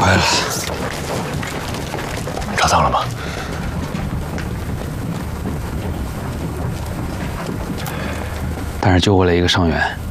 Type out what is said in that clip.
快了， 找到了吗？ 但是救回来一个伤员。